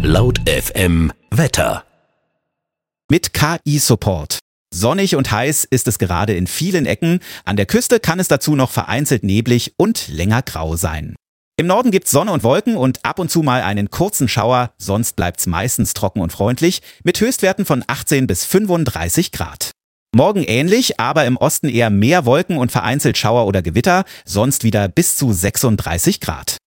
Laut FM Wetter. Mit KI-Support. Sonnig und heiß ist es gerade in vielen Ecken. An der Küste kann es dazu noch vereinzelt neblig und länger grau sein. Im Norden gibt's Sonne und Wolken und ab und zu mal einen kurzen Schauer, sonst bleibt's meistens trocken und freundlich, mit Höchstwerten von 18 bis 35 Grad. Morgen ähnlich, aber im Osten eher mehr Wolken und vereinzelt Schauer oder Gewitter, sonst wieder bis zu 36 Grad.